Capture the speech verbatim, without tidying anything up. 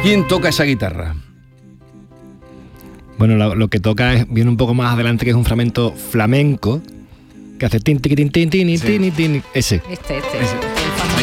¿Quién toca esa guitarra? Bueno, lo, lo que toca es, viene un poco más adelante, que es un fragmento flamenco que hace tin tin tin tin tin tin tin, ese. Este, este. Ese.